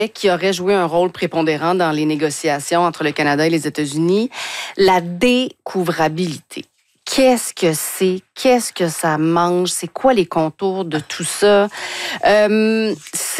qui aurait joué un rôle prépondérant dans les négociations entre le Canada et les États-Unis, la découvrabilité. Qu'est-ce que c'est? Qu'est-ce que ça mange? C'est quoi les contours de tout ça? C'est